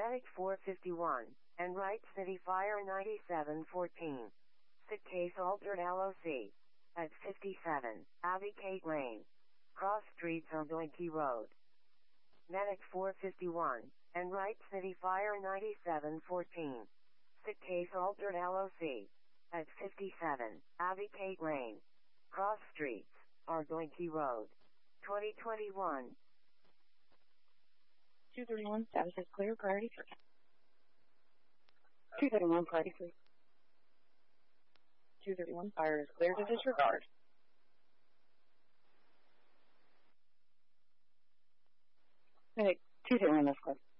Medic 451, and Wright City Fire 9714. Sick case altered LOC. At 57, Abbey Kate Lane. Cross Streets on Doinkey Road. Medic 451, and Wright City Fire 9714. Sick case altered LOC. At 57, Abbey Kate Lane. Cross Streets, Ardoinkey Road. 2021. 231, status is clear, priority 3. 231, priority 3. 231, fire is clear to disregard. Medic 231, that's clear.